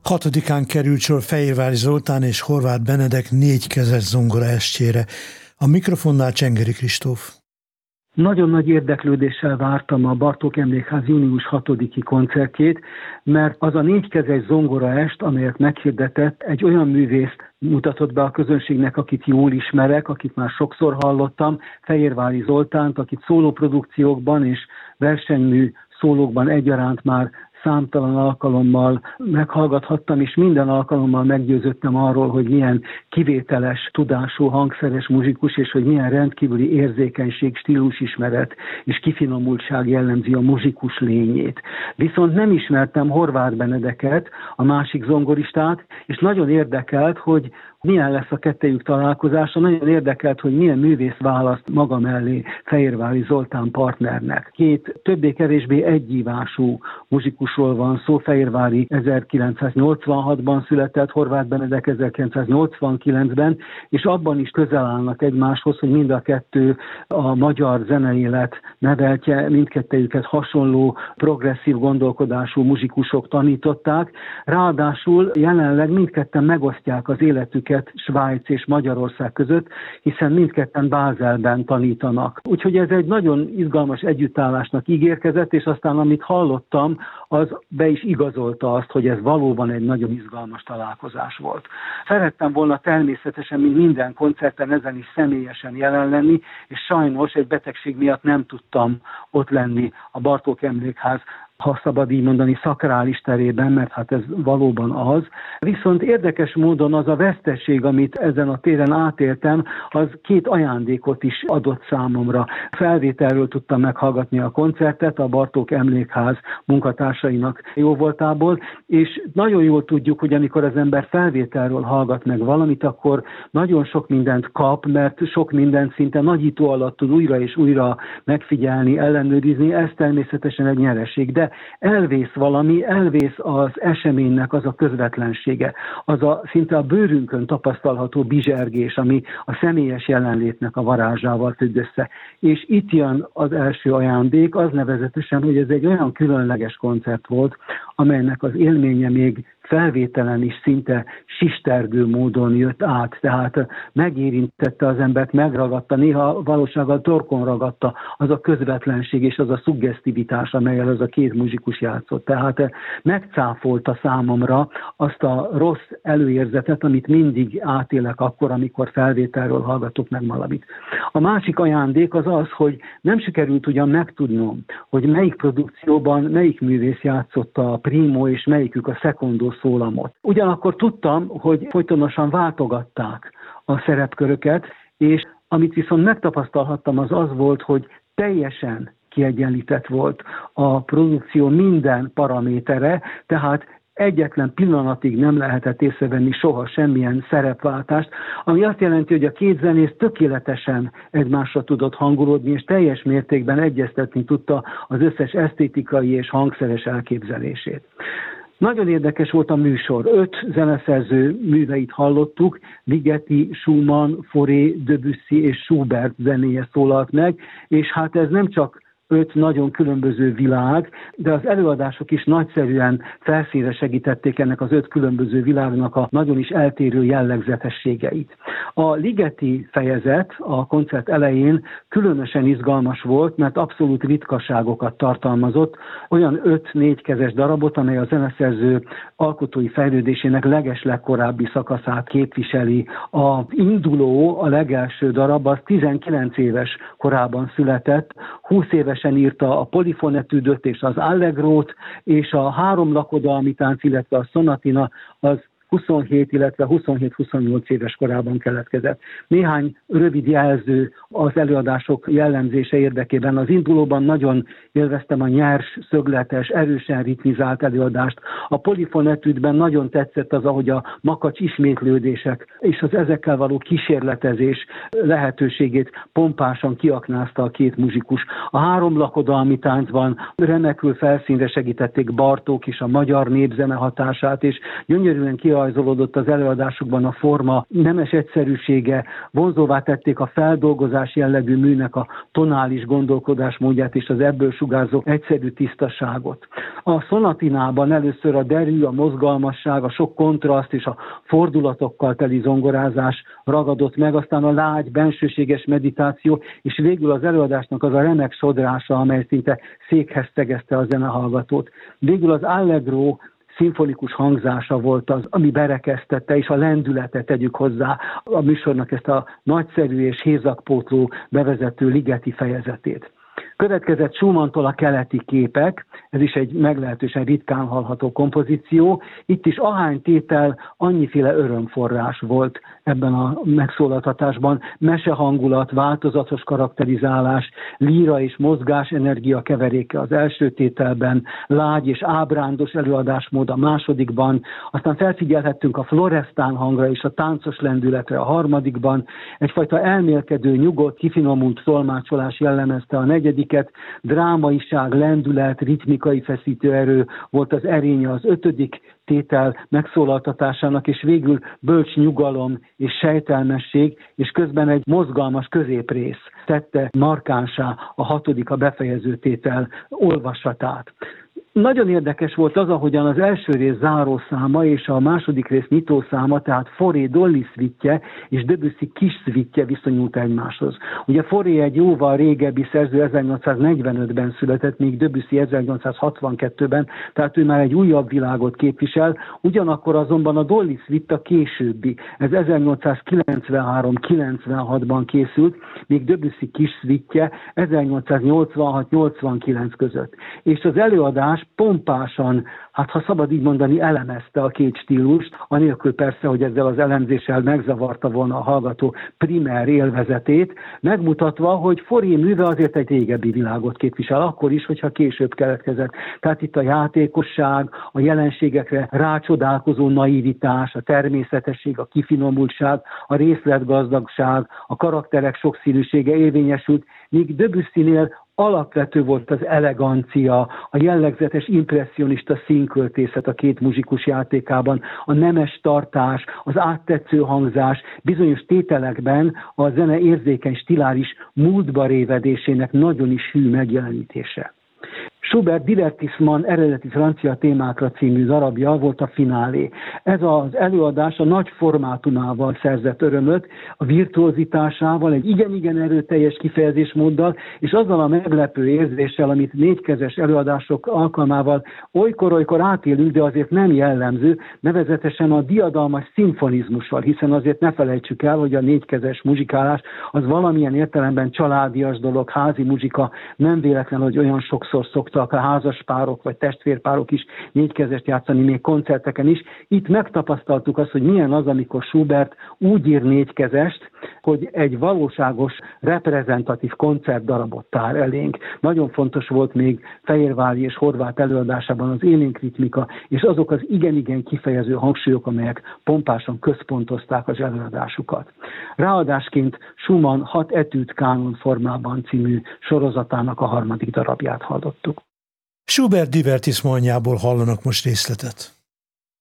6-án került sor Fehérvári Zoltán és Horváth Benedek 4 kezes zongoraestjére. A mikrofonnál Csengeri Kristóf. Nagyon nagy érdeklődéssel vártam a Bartók Emlékház június 6-i koncertjét, mert az a 4 kezes zongoraest, amelyet meghirdetett, egy olyan művészt mutatott be a közönségnek, akit jól ismerek, akit már sokszor hallottam, Fehérvári Zoltánt, akit szólóprodukciókban és versenymű szólókban egyaránt már számtalan alkalommal meghallgathattam, és minden alkalommal meggyőződtem arról, hogy milyen kivételes tudású hangszeres muzsikus, és hogy milyen rendkívüli érzékenység, stílusismeret és kifinomultság jellemzi a muzsikus lényét. Viszont nem ismertem Horváth Benedeket, a másik zongoristát, és nagyon érdekelt, hogy milyen lesz a kettejük találkozása, nagyon érdekelt, hogy milyen művész választ maga mellé Fehérvári Zoltán partnernek. 2 többé-kevésbé egyívású muzsikusról van szó, Fehérvári 1986-ban született, Horváth Benedek 1989-ben, és abban is közel állnak egymáshoz, hogy mind a kettő a magyar zeneélet neveltje, mindkettejüket hasonló progresszív gondolkodású muzsikusok tanították, ráadásul jelenleg mindketten megosztják az életüket Svájc és Magyarország között, hiszen mindketten Bázelben tanítanak. Úgyhogy ez egy nagyon izgalmas együttállásnak ígérkezett, és aztán amit hallottam, az be is igazolta azt, hogy ez valóban egy nagyon izgalmas találkozás volt. Szerettem volna természetesen, mint minden koncerten ezen is személyesen jelen lenni, és sajnos egy betegség miatt nem tudtam ott lenni a Bartók Emlékház, ha szabad így mondani, szakrális terében, mert hát ez valóban az. Viszont érdekes módon az a veszteség, amit ezen a téren átéltem, az 2 ajándékot is adott számomra. Felvételről tudtam meghallgatni a koncertet, a Bartók Emlékház munkatársainak jóvoltából, és nagyon jól tudjuk, hogy amikor az ember felvételről hallgat meg valamit, akkor nagyon sok mindent kap, mert sok mindent szinte nagyító alatt tud újra és újra megfigyelni, ellenőrizni, ez természetesen egy nyereség. De elvész valami, elvész az eseménynek az a közvetlensége, az a szinte a bőrünkön tapasztalható bizsergés, ami a személyes jelenlétnek a varázsával függ össze. És itt jön az első ajándék, az nevezetesen, hogy ez egy olyan különleges koncert volt, amelynek az élménye még felvételen is szinte sistergő módon jött át, tehát megérintette az embert, megragadta, néha valósággal torkon ragadta az a közvetlenség és az a szuggesztivitás, amelyel az a 2 muzsikus játszott. Tehát megcáfolta számomra azt a rossz előérzetet, amit mindig átélek akkor, amikor felvételről hallgatok meg valamit. A másik ajándék az az, hogy nem sikerült ugyan megtudnom, hogy melyik produkcióban melyik művész játszotta a primo és melyikük a secondó szólamot. Ugyanakkor tudtam, hogy folytonosan váltogatták a szerepköröket, és amit viszont megtapasztalhattam, az az volt, hogy teljesen kiegyenlített volt a produkció minden paramétere, tehát egyetlen pillanatig nem lehetett észrevenni soha semmilyen szerepváltást, ami azt jelenti, hogy a 2 zenész tökéletesen egymásra tudott hangolódni, és teljes mértékben egyeztetni tudta az összes esztétikai és hangszeres elképzelését. Nagyon érdekes volt a műsor. 5 zeneszerző műveit hallottuk, Ligeti, Schumann, Fauré, Debussy és Schubert zenéje szólalt meg, és hát ez nem csak 5 nagyon különböző világ, de az előadások is nagyszerűen felszínre segítették ennek az 5 különböző világnak a nagyon is eltérő jellegzetességeit. A Ligeti fejezet a koncert elején különösen izgalmas volt, mert abszolút ritkaságokat tartalmazott, olyan 5-4 kezes darabot, amely a zeneszerző alkotói fejlődésének legeslegkorábbi szakaszát képviseli. A induló, a legelső darab, az 19 éves korában született, 20 évesen írta a polifonetűdöt és az allegrót, és a 3 lakodalmi tánc, illetve a szonatina az 27, illetve 27-28 éves korában keletkezett. Néhány rövid jelző az előadások jellemzése érdekében. Az indulóban nagyon élveztem a nyers, szögletes, erősen ritmizált előadást. A polifonetűdben nagyon tetszett az, ahogy a makacs ismétlődések és az ezekkel való kísérletezés lehetőségét pompásan kiaknázta a 2 muzsikus. A 3 lakodalmi táncban remekül felszínre segítették Bartók is a magyar népzene hatását, és gyönyörűen kirajzolódott az előadásukban a forma nemes egyszerűsége, vonzóvá tették a feldolgozás jellegű műnek a tonális gondolkodásmódját és az ebből sugárzó egyszerű tisztaságot. A szonatinában először a derű, a mozgalmasság, a sok kontraszt és a fordulatokkal teli zongorázás ragadott meg, aztán a lágy, bensőséges meditáció, és végül az előadásnak az a remek sodrása, amely szinte székhez tegezte a zenehallgatót. Végül az allegro szimfonikus hangzása volt az, ami berekeztette, és a lendületet tegyük hozzá a műsornak ezt a nagyszerű és hézagpótló bevezető ligeti fejezetét. Következett Schumanntól a keleti képek, ez is egy meglehetősen ritkán hallható kompozíció. Itt is ahány tétel, annyiféle örömforrás volt ebben a megszólaltatásban. Mesehangulat, változatos karakterizálás, líra és mozgás energia keveréke az első tételben, lágy és ábrándos előadásmód a másodikban, aztán felfigyelhettünk a floresztán hangra és a táncos lendületre a harmadikban, egyfajta elmélkedő, nyugodt, kifinomult tolmácsolás jellemezte a negyediket, drámaiság, lendület, ritmikai feszítőerő volt az erénye az ötödik tétel megszólaltatásának, és végül bölcs nyugalom és sejtelmesség, és közben egy mozgalmas középrész tette markánsá a hatodik, a befejező tétel olvasatát. Nagyon érdekes volt az, ahogyan az első rész zárószáma és a második rész nyitószáma, tehát Fauré Dolly szvittje és Debussy kis szvittje viszonyult egymáshoz. Ugye Fauré egy jóval régebbi szerző, 1845-ben született, míg Debussy 1862-ben, tehát ő már egy újabb világot képvisel, ugyanakkor azonban a Dolly szvitta későbbi, ez 1893-96-ban készült, míg Debussy kis szvittje 1886-89 között. És az előadás pompásan, hát ha szabad így mondani, elemezte a két stílust, anélkül persze, hogy ezzel az elemzéssel megzavarta volna a hallgató primer élvezetét, megmutatva, hogy Fauré műve azért egy régebbi világot képvisel, akkor is, hogyha később keletkezett. Tehát itt a játékosság, a jelenségekre rácsodálkozó naivitás, a természetesség, a kifinomultság, a részletgazdagság, a karakterek sokszínűsége érvényesült, míg Debussynél alapvető volt az elegancia, a jellegzetes impresszionista színköltészet a két muzsikus játékában, a nemes tartás, az áttetsző hangzás, bizonyos tételekben a zene érzékeny stiláris múltba révedésének nagyon is hű megjelenítése. Schubert Divertissement eredeti francia témákra című darabja volt a finálé. Ez az előadás a nagy formátumával szerzett örömöt, a virtuozitásával, egy igen-igen erőteljes kifejezésmóddal, és azzal a meglepő érzéssel, amit négykezes előadások alkalmával olykor-olykor átélünk, de azért nem jellemző, nevezetesen a diadalmas szimfonizmussal, hiszen azért ne felejtsük el, hogy a négykezes muzsikálás az valamilyen értelemben családias dolog, házi muzsika, nem véletlen, hogy olyan sokszor szoktak a házaspárok vagy testvérpárok is négykezest játszani, még koncerteken is. Itt megtapasztaltuk azt, hogy milyen az, amikor Schubert úgy ír négykezest, hogy egy valóságos, reprezentatív koncertdarabot tár elénk. Nagyon fontos volt még Fehérvári és Horváth előadásában az élénk ritmika, és azok az igen-igen kifejező hangsúlyok, amelyek pompásan központozták az előadásukat. Ráadásként Schumann 6 etűd kánon formában című sorozatának a harmadik darabját hallottuk. Schubert Divertissementjából hallanak most részletet.